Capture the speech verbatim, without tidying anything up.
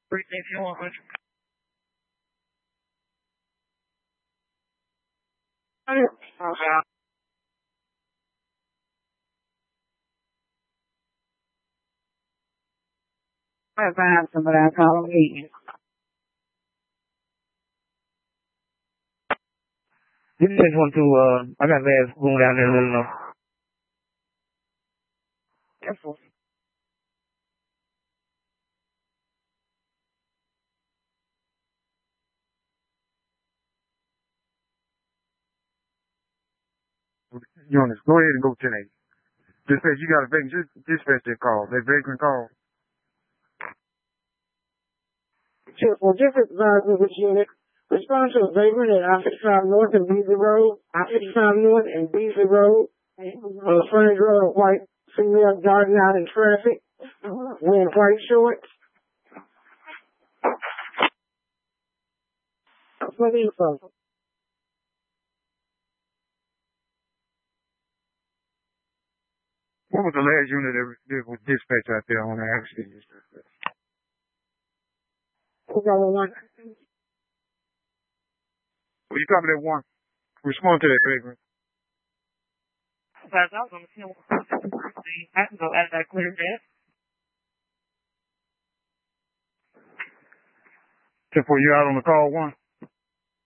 Brittany, if you want one. Okay. I find somebody I call me. You just want to, uh, I got bad going down there, let them know. That's what. Jonas, go ahead and go to that. Just say you got a vagrant, just dispatch that call, that vagrant call. Sure, well, different uh, with this unit. Respond to a vagrant at I fifty-five North and Beasley Road, I fifty-five North and Beasley Road, on the frontage road, a white female darting out in traffic, wearing white shorts. What info? What was the last unit that, that was dispatched out there on the accident? Who got one? Well, you copy that one. Respond to that vagrant. Guys, I was on the field. I can go add that clear desk. Except for you out on the call one.